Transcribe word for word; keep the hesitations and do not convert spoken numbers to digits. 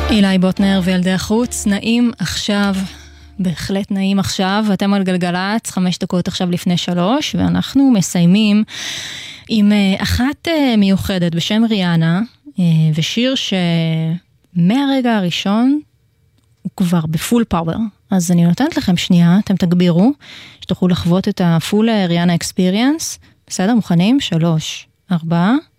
אילי בוטנר וילדי החוץ, נעים עכשיו, בהחלט נעים עכשיו, אתם על גלגלץ, חמש דקות עכשיו לפני שלוש, ואנחנו מסיימים עם אחת מיוחדת בשם ריאנה, ושיר שמהרגע הראשון הוא כבר בפול פאוור. אז אני נותנת לכם שנייה, אתם תגבירו, שתוכלו לחוות את הפול ריאנה אקספיריאנס. בסדר, מוכנים? שלוש, ארבע...